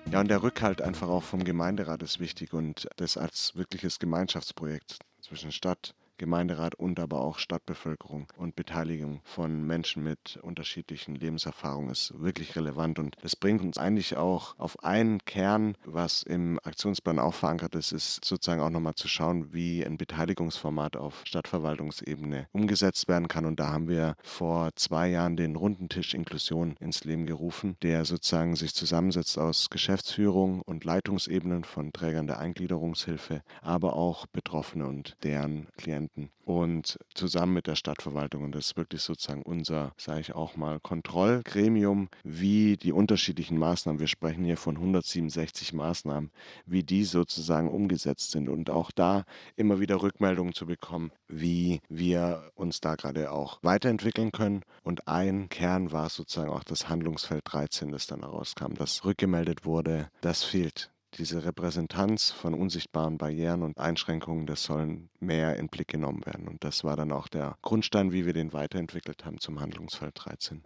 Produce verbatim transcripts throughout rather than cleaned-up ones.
Ja, und der Rückhalt einfach auch vom Gemeinderat ist wichtig und das als wirkliches Gemeinschaftsprojekt zwischen Stadt, Gemeinderat und aber auch Stadtbevölkerung und Beteiligung von Menschen mit unterschiedlichen Lebenserfahrungen ist wirklich relevant. Und das bringt uns eigentlich auch auf einen Kern, was im Aktionsplan auch verankert ist, ist sozusagen auch nochmal zu schauen, wie ein Beteiligungsformat auf Stadtverwaltungsebene umgesetzt werden kann. Und da haben wir vor zwei Jahren den Runden Tisch Inklusion ins Leben gerufen, der sozusagen sich zusammensetzt aus Geschäftsführung und Leitungsebenen von Trägern der Eingliederungshilfe, aber auch Betroffene und deren Klienten. Und zusammen mit der Stadtverwaltung. Und das ist wirklich sozusagen unser, sage ich auch mal, Kontrollgremium, wie die unterschiedlichen Maßnahmen, wir sprechen hier von hundertsiebenundsechzig Maßnahmen, wie die sozusagen umgesetzt sind. Und auch da immer wieder Rückmeldungen zu bekommen, wie wir uns da gerade auch weiterentwickeln können. Und ein Kern war sozusagen auch das Handlungsfeld dreizehn, das dann herauskam, das rückgemeldet wurde. Das fehlt. Diese Repräsentanz von unsichtbaren Barrieren und Einschränkungen, das sollen mehr in den Blick genommen werden. Und das war dann auch der Grundstein, wie wir den weiterentwickelt haben zum Handlungsfeld dreizehn.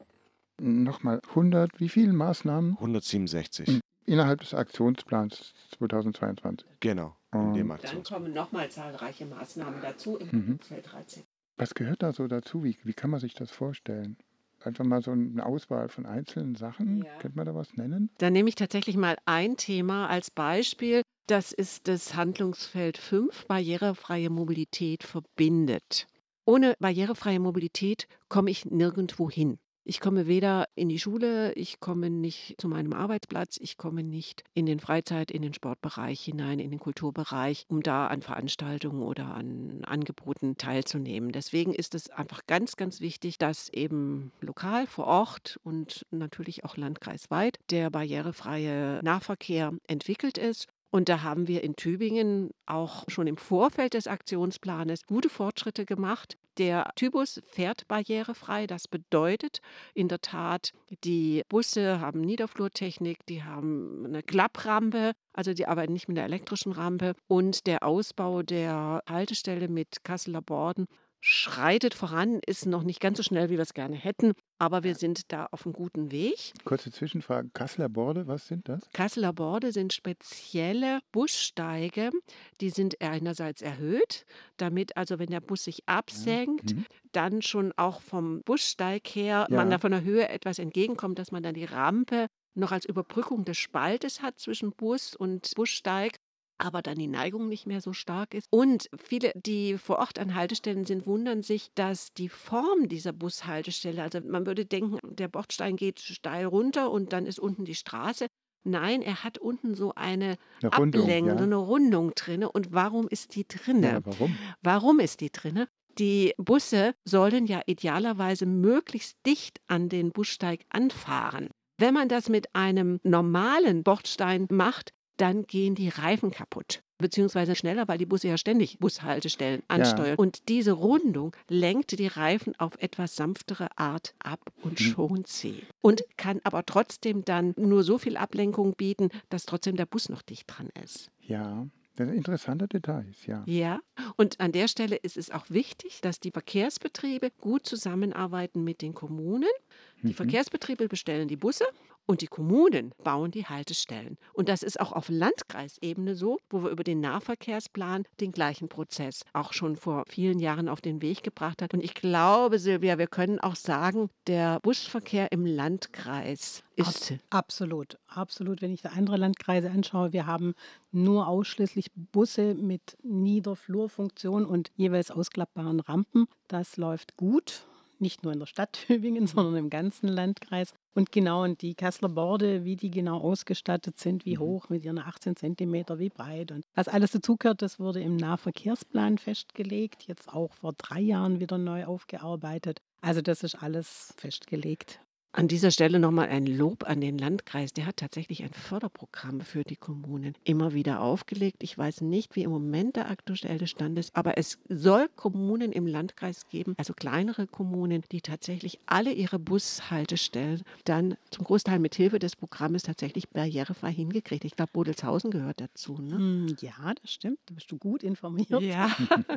Nochmal hundert, wie viele Maßnahmen? hundertsiebenundsechzig. Innerhalb des Aktionsplans zweitausendzweiundzwanzig. Genau, in dem Und Dann Aktionsplan. kommen nochmal zahlreiche Maßnahmen dazu im Mhm. Handlungsfeld dreizehn. was gehört da so dazu? Wie, wie kann man sich das vorstellen? Einfach mal so eine Auswahl von einzelnen Sachen? Ja. Könnte man da was nennen? Dann nehme ich tatsächlich mal ein Thema als Beispiel. Das ist das Handlungsfeld fünf, barrierefreie Mobilität verbindet. Ohne barrierefreie Mobilität komme ich nirgendwo hin. Ich komme weder in die Schule, ich komme nicht zu meinem Arbeitsplatz, ich komme nicht in den Freizeit-, in den Sportbereich hinein, in den Kulturbereich, um da an Veranstaltungen oder an Angeboten teilzunehmen. Deswegen ist es einfach ganz, ganz wichtig, dass eben lokal vor Ort und natürlich auch landkreisweit der barrierefreie Nahverkehr entwickelt ist. Und da haben wir in Tübingen auch schon im Vorfeld des Aktionsplanes gute Fortschritte gemacht. Der Tybus fährt barrierefrei. Das bedeutet in der Tat, die Busse haben Niederflurtechnik, die haben eine Klapprampe, also die arbeiten nicht mit einer elektrischen Rampe. Und der Ausbau der Haltestelle mit Kasseler Borden schreitet voran, ist noch nicht ganz so schnell, wie wir es gerne hätten, aber wir sind da auf einem guten Weg. Kurze Zwischenfrage. Kasseler Borde, was sind das? Kasseler Borde sind spezielle Bussteige, die sind einerseits erhöht, damit also, wenn der Bus sich absenkt, Mhm. dann schon auch vom Bussteig her man Ja. da von der Höhe etwas entgegenkommt, dass man dann die Rampe noch als Überbrückung des Spaltes hat zwischen Bus und Bussteig, aber dann die Neigung nicht mehr so stark ist. Und viele, die vor Ort an Haltestellen sind, wundern sich, dass die Form dieser Bushaltestelle, also man würde denken, der Bordstein geht steil runter und dann ist unten die Straße. Nein, er hat unten so eine Eine Rundung, Ablänge, so ja. eine Rundung drinne. Und warum ist die drinne? Ja, warum? Warum ist die drinne? Die Busse sollen ja idealerweise möglichst dicht an den Bussteig anfahren. Wenn man das mit einem normalen Bordstein macht, dann gehen die Reifen kaputt. Beziehungsweise schneller, weil die Busse ja ständig Bushaltestellen ansteuern. Und diese Rundung lenkt die Reifen auf etwas sanftere Art ab und Mhm. schont sie. Und kann aber trotzdem dann nur so viel Ablenkung bieten, dass trotzdem der Bus noch dicht dran ist. Ja, das sind interessante Details, ja. Ja, und an der Stelle ist es auch wichtig, dass die Verkehrsbetriebe gut zusammenarbeiten mit den Kommunen. Die Mhm. Verkehrsbetriebe bestellen die Busse und die Kommunen bauen die Haltestellen. Und das ist auch auf Landkreisebene so, wo wir über den Nahverkehrsplan den gleichen Prozess auch schon vor vielen Jahren auf den Weg gebracht haben. Und ich glaube, Silvia, wir können auch sagen, der Busverkehr im Landkreis ist Absolut, absolut. Wenn ich da andere Landkreise anschaue, wir haben nur ausschließlich Busse mit Niederflurfunktion und jeweils ausklappbaren Rampen. Das läuft gut. Nicht nur in der Stadt Tübingen, sondern im ganzen Landkreis. Und genau, und die Kasseler Borde, wie die genau ausgestattet sind, wie Mhm. hoch mit ihren achtzehn Zentimeter, wie breit und was alles dazugehört, das wurde im Nahverkehrsplan festgelegt, jetzt auch vor drei Jahren wieder neu aufgearbeitet. Also das ist alles festgelegt. An dieser Stelle nochmal ein Lob an den Landkreis. Der hat tatsächlich ein Förderprogramm für die Kommunen immer wieder aufgelegt. Ich weiß nicht, wie im Moment der aktuelle Stand ist, aber es soll Kommunen im Landkreis geben, also kleinere Kommunen, die tatsächlich alle ihre Bushaltestellen dann zum Großteil mit Hilfe des Programmes tatsächlich barrierefrei hingekriegt. Ich glaube, Bodelshausen gehört dazu. Ne? Hm, Ja, das stimmt. Da bist du gut informiert. Ja.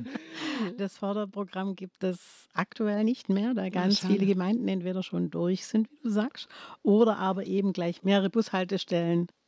Das Förderprogramm gibt es aktuell nicht mehr, da ganz schade. viele Gemeinden entweder schon durch sind, wie du sagst, oder aber eben gleich mehrere Bushaltestellen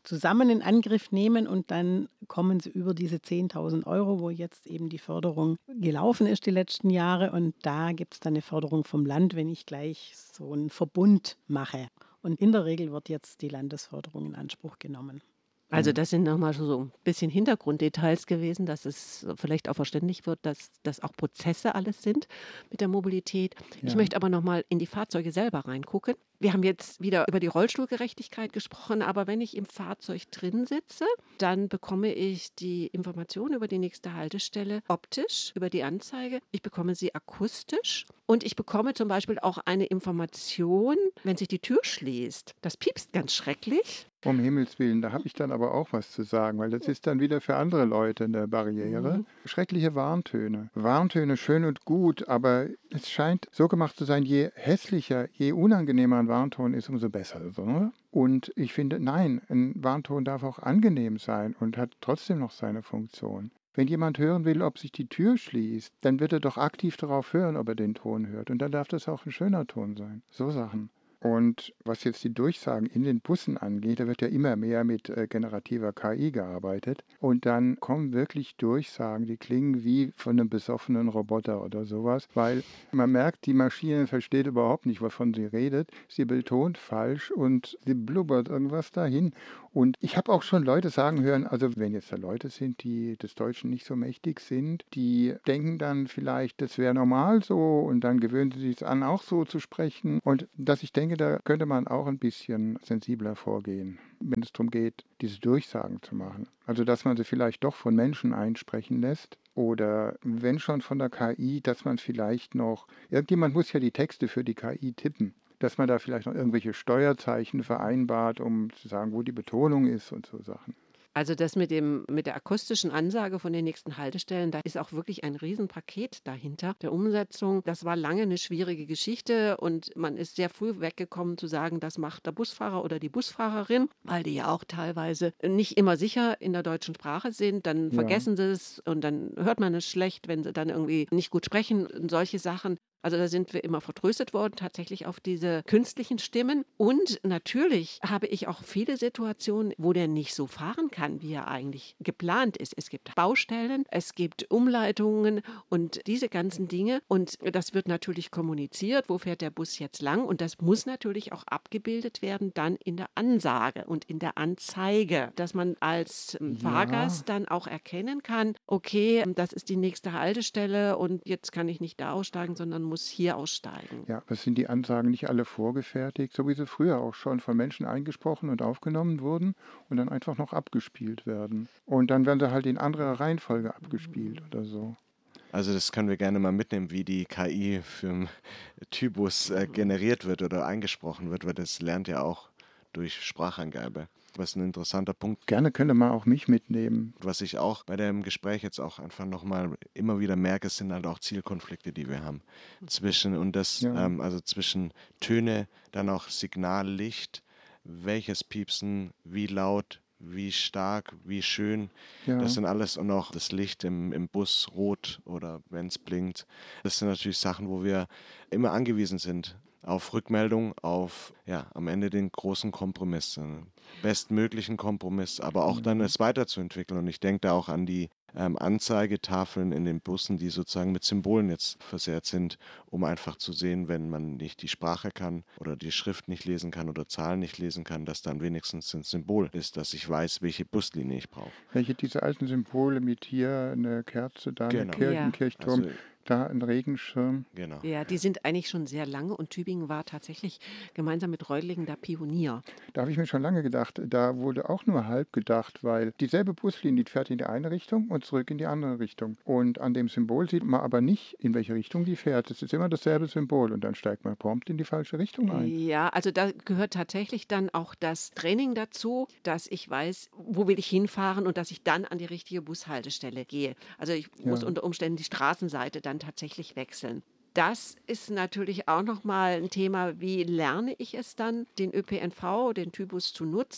zusammen in Angriff nehmen und dann kommen sie über diese zehntausend Euro, wo jetzt eben die Förderung gelaufen ist die letzten Jahre. Und da gibt es dann eine Förderung vom Land, wenn ich gleich so einen Verbund mache. Und in der Regel wird jetzt die Landesförderung in Anspruch genommen. Also das sind nochmal so ein bisschen Hintergrunddetails gewesen, dass es vielleicht auch verständlich wird, dass das auch Prozesse alles sind mit der Mobilität. Ich Ja. möchte aber nochmal in die Fahrzeuge selber reingucken. Wir haben jetzt wieder über die Rollstuhlgerechtigkeit gesprochen, aber wenn ich im Fahrzeug drin sitze, dann bekomme ich die Information über die nächste Haltestelle optisch, über die Anzeige. Ich bekomme sie akustisch und ich bekomme zum Beispiel auch eine Information, wenn sich die Tür schließt. Das piepst ganz schrecklich. Um Himmels Willen, da habe ich dann aber auch was zu sagen, weil das ist dann wieder für andere Leute eine Barriere. Mhm. Schreckliche Warntöne. Warntöne schön und gut, aber es scheint so gemacht zu sein, je hässlicher, je unangenehmer ein Warnton ist, umso besser. So. Und ich finde, nein, ein Warnton darf auch angenehm sein und hat trotzdem noch seine Funktion. Wenn jemand hören will, ob sich die Tür schließt, dann wird er doch aktiv darauf hören, ob er den Ton hört. Und dann darf das auch ein schöner Ton sein. So Sachen. Und was jetzt die Durchsagen in den Bussen angeht, da wird ja immer mehr mit äh, generativer K I gearbeitet. Und dann kommen wirklich Durchsagen, die klingen wie von einem besoffenen Roboter oder sowas, weil man merkt, die Maschine versteht überhaupt nicht, wovon sie redet. Sie betont falsch und sie blubbert irgendwas dahin. Und ich habe auch schon Leute sagen hören, also wenn jetzt da Leute sind, die des Deutschen nicht so mächtig sind, die denken dann vielleicht, das wäre normal so und dann gewöhnen sie sich an, auch so zu sprechen. Und dass ich denke, da könnte man auch ein bisschen sensibler vorgehen, wenn es darum geht, diese Durchsagen zu machen. Also dass man sie vielleicht doch von Menschen einsprechen lässt. Oder wenn schon von der K I, dass man vielleicht noch, irgendjemand muss ja die Texte für die K I tippen, dass man da vielleicht noch irgendwelche Steuerzeichen vereinbart, um zu sagen, wo die Betonung ist und so Sachen. Also das mit dem, mit der akustischen Ansage von den nächsten Haltestellen, da ist auch wirklich ein Riesenpaket dahinter der Umsetzung. Das war lange eine schwierige Geschichte und man ist sehr früh weggekommen zu sagen, das macht der Busfahrer oder die Busfahrerin, weil die ja auch teilweise nicht immer sicher in der deutschen Sprache sind. Dann Ja. vergessen sie es und dann hört man es schlecht, wenn sie dann irgendwie nicht gut sprechen und solche Sachen. Also da sind wir immer vertröstet worden, tatsächlich auf diese künstlichen Stimmen. Und natürlich habe ich auch viele Situationen, wo der nicht so fahren kann, wie er eigentlich geplant ist. Es gibt Baustellen, es gibt Umleitungen und diese ganzen Dinge. Und das wird natürlich kommuniziert, wo fährt der Bus jetzt lang. Und das muss natürlich auch abgebildet werden dann in der Ansage und in der Anzeige, dass man als ähm, Ja. Fahrgast dann auch erkennen kann, okay, das ist die nächste Haltestelle und jetzt kann ich nicht da aussteigen, sondern muss hier aussteigen. Ja, aber sind die Ansagen nicht alle vorgefertigt, so wie sie früher auch schon von Menschen eingesprochen und aufgenommen wurden und dann einfach noch abgespielt werden. Und dann werden sie halt in anderer Reihenfolge abgespielt oder so. Also das können wir gerne mal mitnehmen, wie die K I für den Typus äh, generiert wird oder eingesprochen wird, weil das lernt ja auch durch Spracheingabe. Das ist ein interessanter Punkt. Gerne könnte man auch mich mitnehmen. Was ich auch bei dem Gespräch jetzt auch einfach nochmal immer wieder merke, sind halt auch Zielkonflikte, die wir haben. Zwischen, und das, Ja. ähm, also zwischen Töne, dann auch Signal, Licht, welches Piepsen, wie laut, wie stark, wie schön. Ja. Das sind alles, und auch das Licht im, im Bus, rot oder wenn es blinkt. Das sind natürlich Sachen, wo wir immer angewiesen sind auf Rückmeldung, auf ja, am Ende den großen Kompromiss, einen bestmöglichen Kompromiss, aber auch dann es weiterzuentwickeln. Und ich denke da auch an die ähm, Anzeigetafeln in den Bussen, die sozusagen mit Symbolen jetzt versehrt sind, um einfach zu sehen, wenn man nicht die Sprache kann oder die Schrift nicht lesen kann oder Zahlen nicht lesen kann, dass dann wenigstens ein Symbol ist, dass ich weiß, welche Buslinie ich brauche. Welche diese alten Symbole mit hier eine Kerze, da eine Genau. Kirche, Ja. ein Kirchturm, Also, da ein Regenschirm. genau. Ja, die sind eigentlich schon sehr lange und Tübingen war tatsächlich gemeinsam mit Reutlingen der Pionier. Da habe ich mir schon lange gedacht, da wurde auch nur halb gedacht, weil dieselbe Buslinie die fährt in die eine Richtung und zurück in die andere Richtung. Und an dem Symbol sieht man aber nicht, in welche Richtung die fährt. Es ist immer dasselbe Symbol und dann steigt man prompt in die falsche Richtung ein. Ja, also da gehört tatsächlich dann auch das Training dazu, dass ich weiß, wo will ich hinfahren und dass ich dann an die richtige Bushaltestelle gehe. Also ich muss Ja. unter Umständen die Straßenseite dann tatsächlich wechseln. Das ist natürlich auch nochmal ein Thema, wie lerne ich es dann, den Ö P N V, den Typus zu nutzen.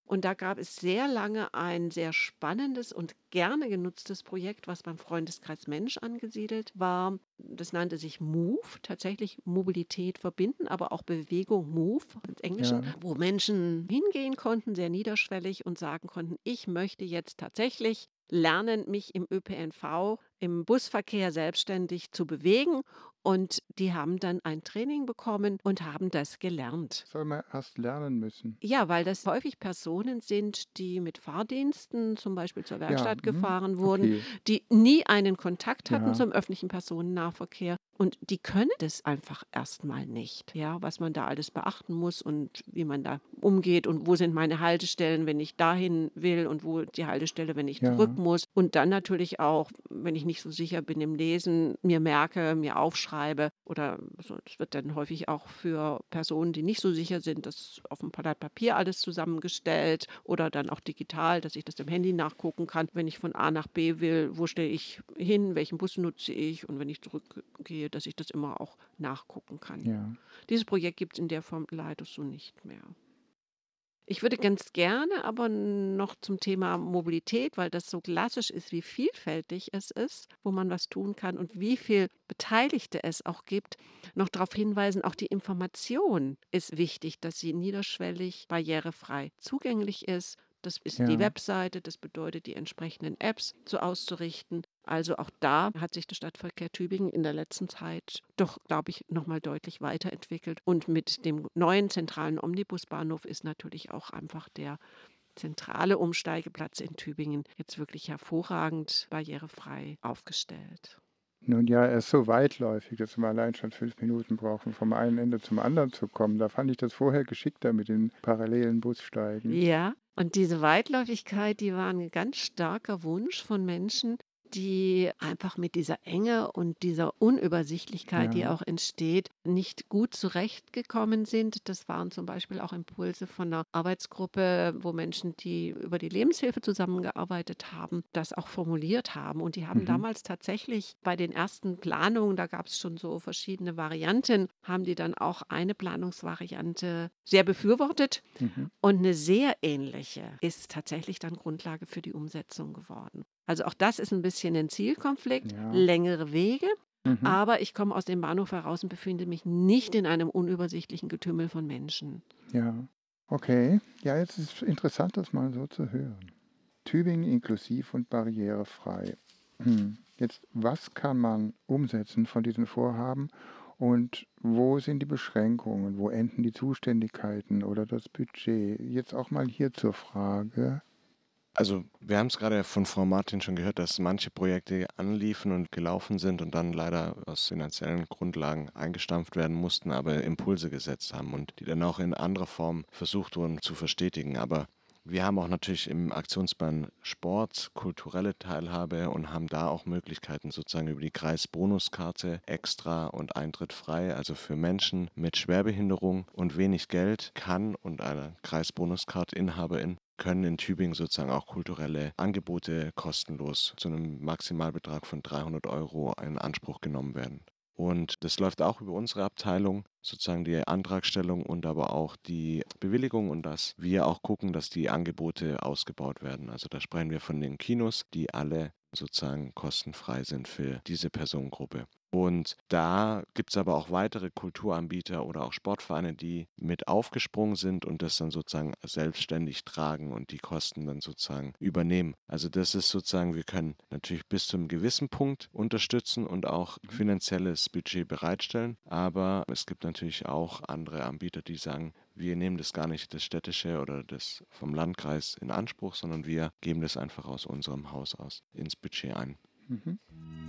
Und da gab es sehr lange ein sehr spannendes und gerne genutztes Projekt, was beim Freundeskreis Mensch angesiedelt war. Das nannte sich Move, tatsächlich Mobilität verbinden, aber auch Bewegung Move ins Englische, Ja. wo Menschen hingehen konnten, sehr niederschwellig und sagen konnten, ich möchte jetzt tatsächlich lernen, mich im Ö P N V, im Busverkehr selbstständig zu bewegen. Und die haben dann ein Training bekommen und haben das gelernt. Soll man erst lernen müssen. Ja, weil das häufig Personen sind, die mit Fahrdiensten zum Beispiel zur Ja, Werkstatt hm, gefahren wurden, okay. die nie einen Kontakt hatten Ja, zum öffentlichen Personennahverkehr. Und die können das einfach erstmal nicht, ja, was man da alles beachten muss und wie man da umgeht und wo sind meine Haltestellen, wenn ich dahin will und wo die Haltestelle, wenn ich zurück ja, muss. Und dann natürlich auch, wenn ich nicht so sicher bin im Lesen, mir merke, mir aufschreibe oder so, es wird dann häufig auch für Personen, die nicht so sicher sind, das auf dem Blatt Papier alles zusammengestellt oder dann auch digital, dass ich das im Handy nachgucken kann, wenn ich von A nach B will, wo stehe ich hin, welchen Bus nutze ich und wenn ich zurückgehe, dass ich das immer auch nachgucken kann. ja. Dieses Projekt gibt es in der Form leider so nicht mehr. Ich würde ganz gerne aber noch zum Thema Mobilität, weil das so klassisch ist, wie vielfältig es ist, wo man was tun kann und wie viel Beteiligte es auch gibt, noch darauf hinweisen, auch die Information ist wichtig, dass sie niederschwellig, barrierefrei zugänglich ist. Das ist die Ja. Webseite, das bedeutet, die entsprechenden Apps so auszurichten. Also auch da hat sich der Stadtverkehr Tübingen in der letzten Zeit doch, glaube ich, nochmal deutlich weiterentwickelt. Und mit dem neuen zentralen Omnibusbahnhof ist natürlich auch einfach der zentrale Umsteigeplatz in Tübingen jetzt wirklich hervorragend barrierefrei aufgestellt. Nun ja, er ist so weitläufig, dass wir allein schon fünf Minuten brauchen, vom einen Ende zum anderen zu kommen. Da fand ich das vorher geschickter mit den parallelen Bussteigen. Ja, und diese Weitläufigkeit, die war ein ganz starker Wunsch von Menschen, die einfach mit dieser Enge und dieser Unübersichtlichkeit, die Ja, auch entsteht, nicht gut zurechtgekommen sind. Das waren zum Beispiel auch Impulse von einer Arbeitsgruppe, wo Menschen, die über die Lebenshilfe zusammengearbeitet haben, das auch formuliert haben. Und die haben mhm, damals tatsächlich bei den ersten Planungen, da gab es schon so verschiedene Varianten, haben die dann auch eine Planungsvariante sehr befürwortet. mhm, Und eine sehr ähnliche ist tatsächlich dann Grundlage für die Umsetzung geworden. Also auch das ist ein bisschen ein Zielkonflikt, ja, längere Wege, mhm, aber ich komme aus dem Bahnhof heraus und befinde mich nicht in einem unübersichtlichen Getümmel von Menschen. ja. Okay, ja, jetzt ist es interessant, das mal so zu hören. Tübingen inklusiv und barrierefrei. Hm. Jetzt, was kann man umsetzen von diesen Vorhaben und wo sind die Beschränkungen, wo enden die Zuständigkeiten oder das Budget? Jetzt auch mal hier zur Frage. Also, wir haben es gerade von Frau Martin schon gehört, dass manche Projekte anliefen und gelaufen sind und dann leider aus finanziellen Grundlagen eingestampft werden mussten, aber Impulse gesetzt haben und die dann auch in anderer Form versucht wurden zu verstetigen. Aber wir haben auch natürlich im Aktionsplan Sport kulturelle Teilhabe und haben da auch Möglichkeiten sozusagen über die Kreisbonuskarte extra und Eintritt frei. Also für Menschen mit Schwerbehinderung und wenig Geld kann und eine Kreisbonuskarte-Inhaberin können in Tübingen sozusagen auch kulturelle Angebote kostenlos zu einem Maximalbetrag von dreihundert Euro in Anspruch genommen werden. Und das läuft auch über unsere Abteilung, sozusagen die Antragstellung und aber auch die Bewilligung und dass wir auch gucken, dass die Angebote ausgebaut werden. Also da sprechen wir von den Kinos, die alle sozusagen kostenfrei sind für diese Personengruppe. Und da gibt es aber auch weitere Kulturanbieter oder auch Sportvereine, die mit aufgesprungen sind und das dann sozusagen selbstständig tragen und die Kosten dann sozusagen übernehmen. Also das ist sozusagen, wir können natürlich bis zu einem gewissen Punkt unterstützen und auch finanzielles Budget bereitstellen, aber es gibt natürlich auch andere Anbieter, die sagen, wir nehmen das gar nicht das städtische oder das vom Landkreis in Anspruch, sondern wir geben das einfach aus unserem Haus aus ins Budget ein. Mhm.